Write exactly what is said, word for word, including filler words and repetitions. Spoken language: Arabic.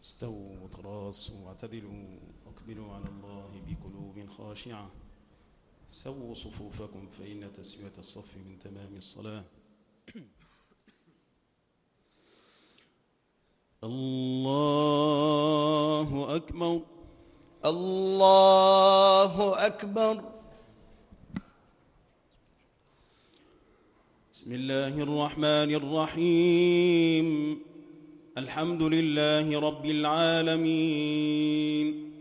استووا وتراصوا واعتدلوا واقبلوا على الله بقلوب خاشعة. سووا صفوفكم فإن تسوية الصف من تمام الصلاة. الله أكبر. الله أكبر. بسم الله الرحمن الرحيم. الحمد لله رب العالمين،